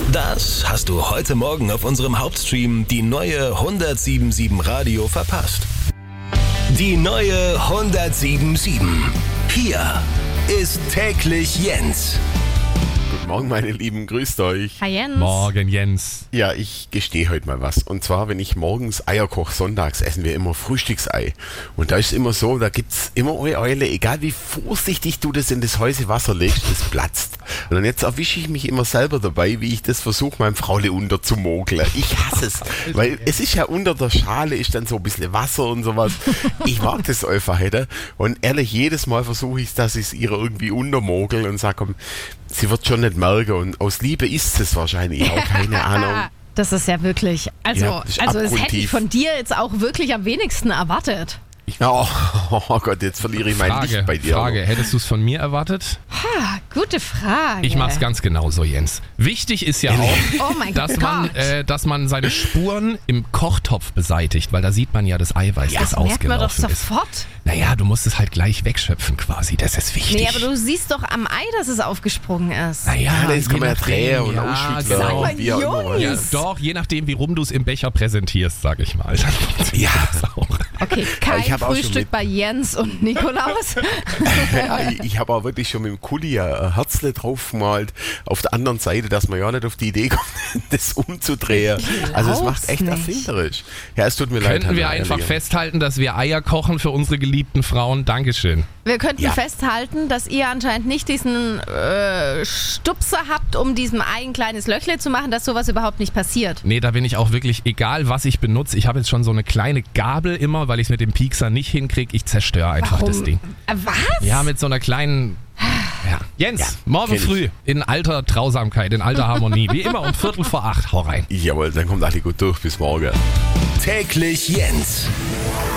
Das hast du heute Morgen auf unserem Hauptstream die neue 107.7 Radio verpasst. Die neue 107.7. Hier ist täglich Jens. Guten Morgen, meine Lieben, grüßt euch. Hi Jens. Morgen, Jens. Ja, ich gestehe heute mal was. Und zwar, wenn ich morgens Eier koche, sonntags essen wir immer Frühstücksei. Und da ist immer so, da gibt's immer eine Eule, egal wie vorsichtig du das in das heiße Wasser legst, das platzt. Und dann jetzt erwische ich mich immer selber dabei, wie ich das versuche, meinem Fraule unterzumogeln. Ich hasse es, weil es ist ja unter der Schale, ist dann so ein bisschen Wasser und sowas. Ich mag das einfach nicht. Und ehrlich, jedes Mal versuche ich, dass ich es ihr irgendwie untermogel und sage, komm, sie wird schon nicht merken. Und aus Liebe ist es wahrscheinlich auch, keine Ahnung. Das ist ja wirklich, also Ja, das ist das hätte ich abgrundtief. von dir jetzt auch wirklich am wenigsten erwartet. Oh Gott, jetzt verliere ich mein Licht bei dir. Frage, hättest du es von mir erwartet? Gute Frage. Ich mach's ganz genauso, Jens. Wichtig ist ja auch, Oh mein dass Gott. dass man seine Spuren im Kochtopf beseitigt, weil da sieht man ja das Eiweiß, das das merkt man doch ausgelaufen ist. sofort. Naja, du musst es halt gleich wegschöpfen quasi, das ist wichtig. Nee, aber du siehst doch am Ei, dass es aufgesprungen ist. naja, Ja, das kann man ja je nachdem, drehen und ja, ausschütteln. genau. Sag mal, wie auch immer. Jungs. Ja, doch, je nachdem, wie rum du es im Becher präsentierst, sag ich mal. Dann funktioniert Ja. das auch. Okay, ich kein hab auch schon Frühstück mit- bei Jens und Nikolaus. Ja, ich habe auch wirklich schon mit dem Kuli ein Herzle draufgemalt. Auf der anderen Seite, dass man ja nicht auf die Idee kommt, das umzudrehen. Also es macht echt nicht. erfinderisch. Ja, es tut mir leid. Könnten wir Hannah, einfach ehrlich. festhalten, dass wir Eier kochen für unsere geliebten Frauen? Dankeschön. Wir könnten Ja. festhalten, dass ihr anscheinend nicht diesen Stupser habt, um diesem Ei ein kleines Löchle zu machen, dass sowas überhaupt nicht passiert. Nee, da bin ich auch wirklich, egal was ich benutze, ich habe jetzt schon so eine kleine Gabel immer, weil ich es mit dem Piekser nicht hinkriege, ich zerstöre einfach das Ding. Was? Ja, mit so einer kleinen... Ja. Jens, morgen kenn ich. früh in alter Trausamkeit, in alter Harmonie, wie immer um 7:45, hau rein. Jawohl, dann kommt alle gut durch. Bis morgen. Täglich Jens.